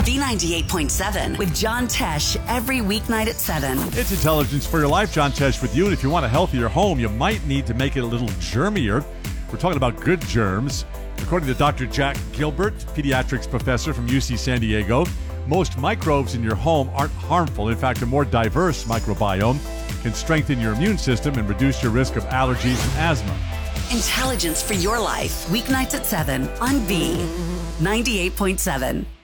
B98.7 with John Tesh every weeknight at 7. It's Intelligence for Your Life. John Tesh with you. And if you want a healthier home, you might need to make it a little germier. We're talking about good germs. According to Dr. Jack Gilbert, pediatrics professor from UC San Diego, most microbes in your home aren't harmful. In fact, a more diverse microbiome can strengthen your immune system and reduce your risk of allergies and asthma. Intelligence for Your Life, weeknights at 7 on B98.7.